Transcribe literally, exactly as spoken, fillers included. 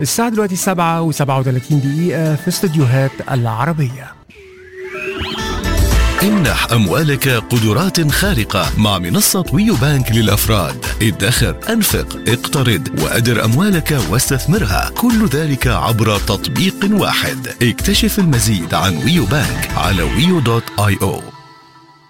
الساعة دلوقتي سبعة وسبعة وثلاثين دقيقة في استديوهات العربية. امنح أموالك قدرات خارقة مع منصة ويو بانك للأفراد. ادخر، أنفق، اقترض وأدر أموالك واستثمرها، كل ذلك عبر تطبيق واحد. اكتشف المزيد عن ويو بانك على ويو دوت آي أو.